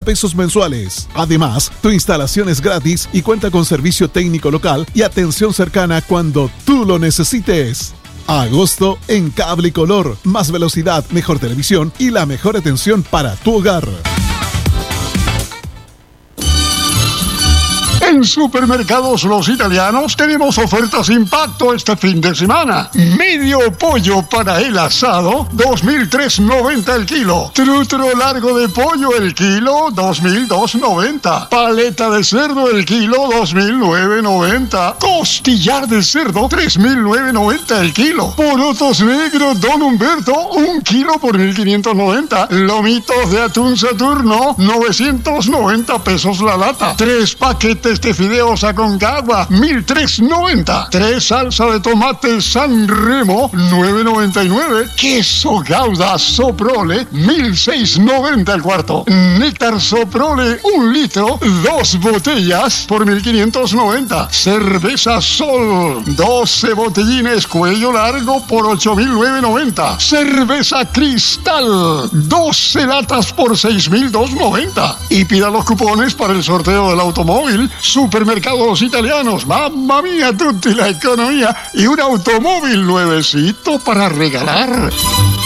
pesos mensuales. Además, tu instalación es gratis y cuenta con servicio técnico local y atención cercana cuando tú lo necesites. Agosto en Cable y Color. Más velocidad, mejor televisión y la mejor atención para tu hogar. En Supermercados Los Italianos tenemos ofertas impacto este fin de semana. Medio pollo para el asado, 2.390 el kilo. Trutro largo de pollo el kilo, 2.290. Paleta de cerdo el kilo, 2.990. Costillar de cerdo, 3.990 el kilo. Porotos negros Don Humberto, 1 kilo por 1.590. Lomitos de atún Saturno, 990 pesos la lata. 3 paquetes de fideos Aconcagua, 1.390. 3 salsa de tomate San Remo, 9.99. Queso Gouda Soprole, 1.690 el cuarto. Néctar Soprole, 1 litro, 2 botellas por 1.590. Cerveza Sol, 12 botellines cuello largo por 8.990. Cerveza Cristal, 12 latas por 6.290. Y pida los cupones para el sorteo del automóvil. Supermercados Italianos, mamma mía, tutti la economía y un automóvil nuevecito para regalar.